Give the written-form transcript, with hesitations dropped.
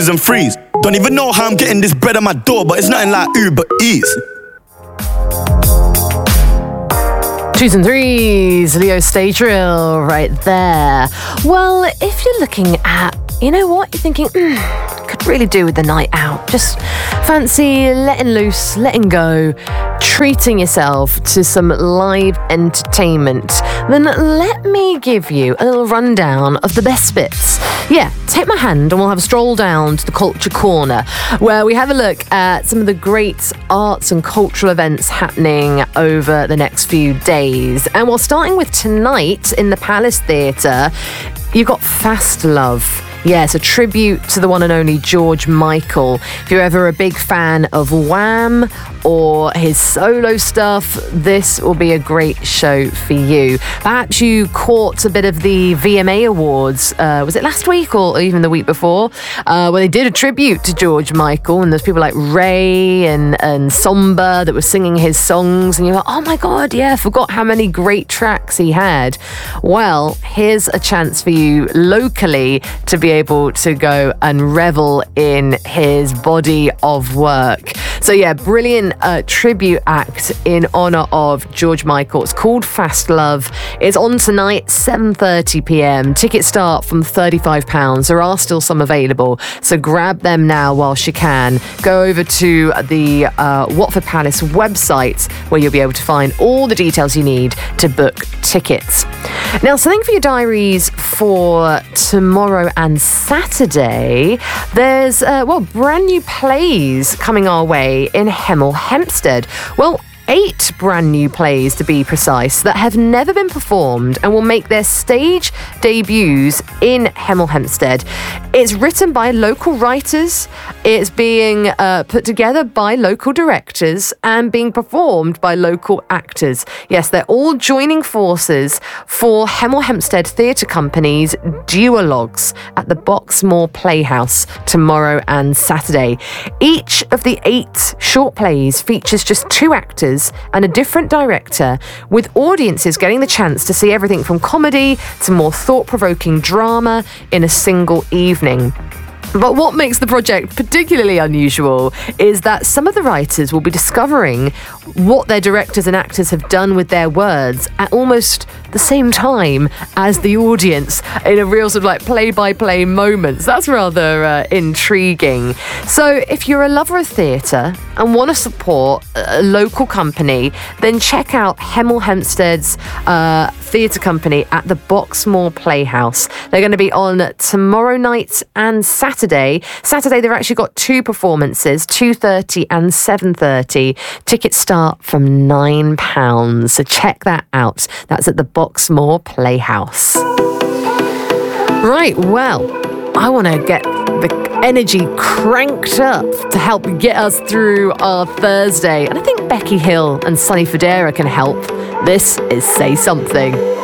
and freeze. Don't even know how I'm getting this bread on my door, but it's nothing like Uber Eats. 2s and 3s, Leo Stay Drill right there. Well, if you're looking at, you know what, you're thinking, could really do with the night out. Just fancy letting loose, letting go, treating yourself to some live entertainment, then let me give you a little rundown of the best bits. Yeah, take my hand and we'll have a stroll down to the Culture Corner, where we have a look at some of the great arts and cultural events happening over the next few days. And we're starting with tonight in the Palace Theatre. You've got Fast Love. Yes, a tribute to the one and only George Michael. If you're ever a big fan of Wham or his solo stuff, this will be a great show for you. Perhaps you caught a bit of the VMA Awards, was it last week or even the week before, where they did a tribute to George Michael, and there's people like Ray and Somba that were singing his songs, and you're like, oh my God, yeah, I forgot how many great tracks he had. Well, here's a chance for you locally to be able to go and revel in his body of work. So yeah, brilliant tribute act in honour of George Michael. It's called Fast Love. It's on tonight, 7:30 p.m. Tickets start from £35. There are still some available, so grab them now whilst you can. Go over to the Watford Palace website, where you'll be able to find all the details you need to book tickets. Now, something for your diaries for tomorrow and Saturday. There's, brand new plays coming our way in Hemel Hempstead. Well, 8 brand new plays, to be precise, that have never been performed and will make their stage debuts in Hemel Hempstead. It's written by local writers, it's being put together by local directors and being performed by local actors. Yes, they're all joining forces for Hemel Hempstead Theatre Company's Duologues at the Boxmoor Playhouse tomorrow and Saturday. Each of the 8 short plays features just 2 actors and a different director, with audiences getting the chance to see everything from comedy to more thought-provoking drama in a single evening. But what makes the project particularly unusual is that some of the writers will be discovering what their directors and actors have done with their words at almost the same time as the audience, in a real sort of like play-by-play moments. That's rather intriguing. So if you're a lover of theatre and want to support a local company, then check out Hemel Hempstead's theatre company at the Boxmoor Playhouse. They're going to be on tomorrow night and Saturday. Saturday, they've actually got 2 performances, 2:30 and 7:30. Tickets start from £9, so check that out. That's at the Boxmoor Playhouse. Right, well, I want to get the energy cranked up to help get us through our Thursday, and I think Becky Hill and Sonny Fodera can help. This is Say Something.